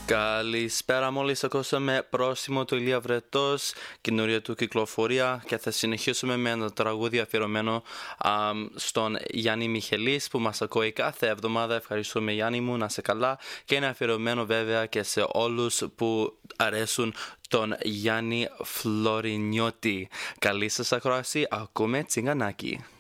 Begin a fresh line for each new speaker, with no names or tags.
Καλησπέρα, μόλις ακούσαμε Πρόσημο του Ηλία Βρετός, καινούρια του κυκλοφορία, και θα συνεχίσουμε με ένα τραγούδι αφιερωμένο στον Γιάννη Μιχελής που μας ακούει κάθε εβδομάδα. Ευχαριστούμε, Γιάννη μου, να είσαι καλά, και είναι αφιερωμένο βέβαια και σε όλους που αρέσουν τον Γιάννη Φλωρινιώτη. Καλή σας ακρόαση, ακούμε τσιγκανάκι.